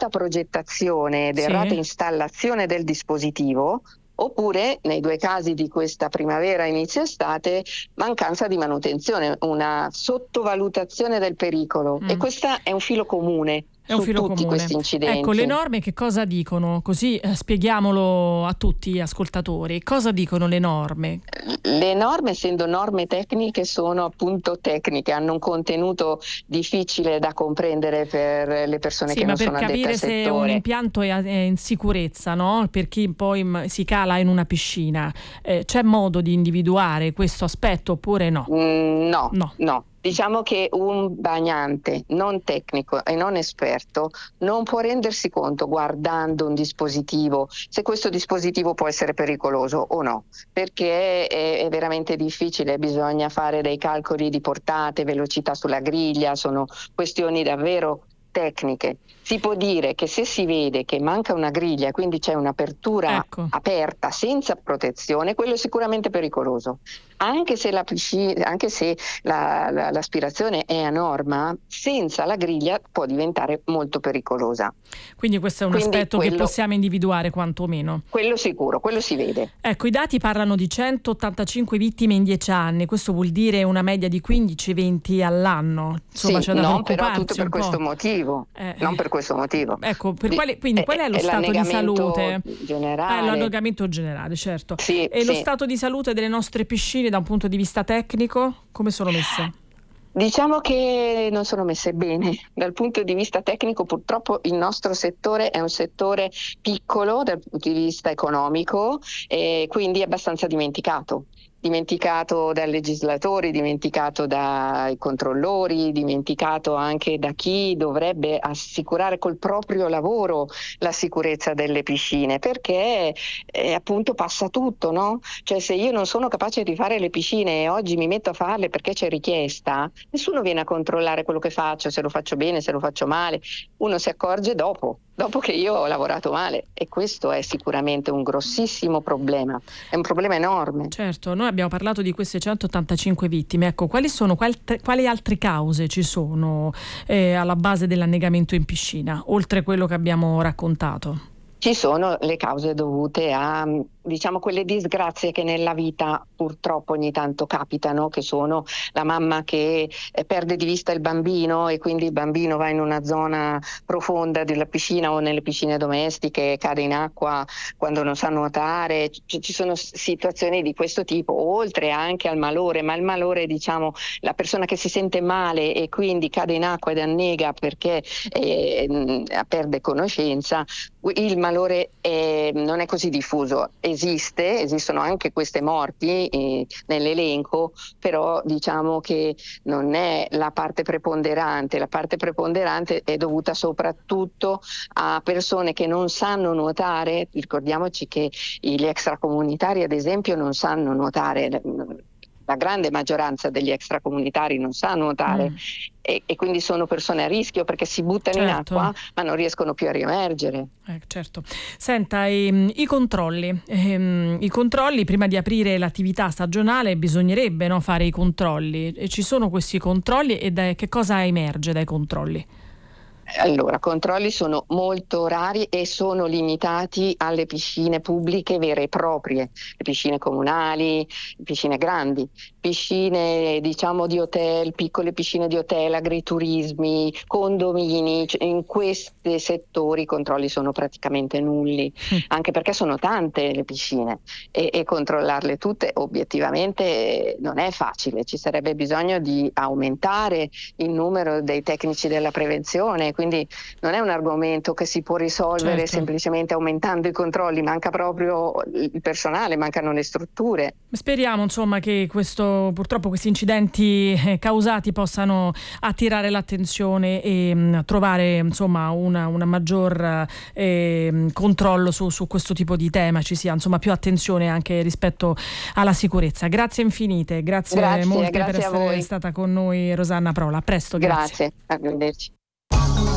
errata progettazione ed errata installazione del dispositivo, oppure nei 2 casi di questa primavera inizio estate, mancanza di manutenzione, una sottovalutazione del pericolo. E questo è un filo comune su tutti questi incidenti. Ecco, le norme che cosa dicono? Così spieghiamolo a tutti gli ascoltatori. Cosa dicono le norme? Le norme, essendo norme tecniche, sono appunto tecniche, hanno un contenuto difficile da comprendere per le persone che non sono addette al settore. Sì, ma per capire se un impianto è in sicurezza, no? Per chi poi si cala in una piscina, c'è modo di individuare questo aspetto oppure no? No. Diciamo che un bagnante non tecnico e non esperto non può rendersi conto, guardando un dispositivo, se questo dispositivo può essere pericoloso o no, perché è veramente difficile, bisogna fare dei calcoli di portate, velocità sulla griglia, sono questioni davvero tecniche. Si può dire che se si vede che manca una griglia e quindi c'è un'apertura aperta senza protezione, quello è sicuramente pericoloso. Anche se la piscina, anche se l'aspirazione è a norma, senza la griglia può diventare molto pericolosa. Quindi questo è un aspetto che possiamo individuare quantomeno. Quello sicuro, quello si vede. Ecco, i dati parlano di 185 vittime in 10 anni, questo vuol dire una media di 15-20 all'anno. Insomma, c'è da non preoccuparsi però tutto per questo motivo. Non per questo motivo. Ecco, quindi qual è lo stato di salute? Generale. L'annegamento generale, certo. Sì, lo stato di salute delle nostre piscine da un punto di vista tecnico, come sono messe? Diciamo che non sono messe bene. Dal punto di vista tecnico, purtroppo il nostro settore è un settore piccolo dal punto di vista economico e quindi è abbastanza dimenticato dai legislatori, dimenticato dai controllori, dimenticato anche da chi dovrebbe assicurare col proprio lavoro la sicurezza delle piscine, perché appunto passa tutto, no? Cioè, se io non sono capace di fare le piscine e oggi mi metto a farle perché c'è richiesta, nessuno viene a controllare quello che faccio, se lo faccio bene, se lo faccio male. Uno si accorge dopo che io ho lavorato male, e questo è sicuramente un grossissimo problema, è un problema enorme. Certo, noi abbiamo parlato di queste 185 vittime, ecco, quali altre cause ci sono alla base dell'annegamento in piscina, oltre quello che abbiamo raccontato? Ci sono le cause dovute a, diciamo, quelle disgrazie che nella vita purtroppo ogni tanto capitano, che sono la mamma che perde di vista il bambino e quindi il bambino va in una zona profonda della piscina o nelle piscine domestiche, cade in acqua quando non sa nuotare. Ci sono situazioni di questo tipo, oltre anche al malore, ma il malore, diciamo, la persona che si sente male e quindi cade in acqua ed annega perché perde conoscenza. Il malore non è così diffuso, esistono anche queste morti nell'elenco, però diciamo che non è la parte preponderante è dovuta soprattutto a persone che non sanno nuotare. Ricordiamoci che gli extracomunitari ad esempio non sanno nuotare, la grande maggioranza degli extracomunitari non sa nuotare e quindi sono persone a rischio perché si buttano in acqua ma non riescono più a riemergere. Certo. Senta, i controlli prima di aprire l'attività stagionale bisognerebbe fare i controlli, e ci sono questi controlli e che cosa emerge dai controlli? Allora, controlli sono molto rari e sono limitati alle piscine pubbliche vere e proprie, le piscine comunali, piscine grandi, piscine diciamo di hotel, piccole piscine di hotel, agriturismi, condomini. In questi settori i controlli sono praticamente nulli, anche perché sono tante le piscine e controllarle tutte obiettivamente non è facile. Ci sarebbe bisogno di aumentare il numero dei tecnici della prevenzione, quindi non è un argomento che si può risolvere semplicemente aumentando i controlli, manca proprio il personale, mancano le strutture. Speriamo insomma che purtroppo questi incidenti causati possano attirare l'attenzione e trovare insomma una maggior controllo su questo tipo di tema, ci sia insomma più attenzione anche rispetto alla sicurezza. Grazie infinite, grazie molte per essere stata con noi, Rosanna Prola. A presto, grazie. Arrivederci.